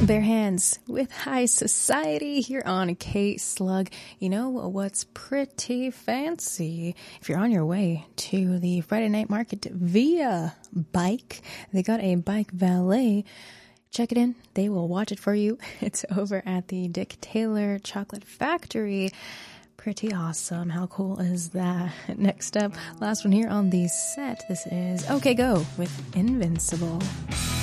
Bare Hands with High Society here on K-Slug. You know what's pretty fancy? If you're on your way to the Friday night market via bike, they got a bike valet. Check it in. They will watch it for you. It's over at the Dick Taylor Chocolate Factory. Pretty awesome. How cool is that? Next up, last one here on the set. This is OK Go with Invincible.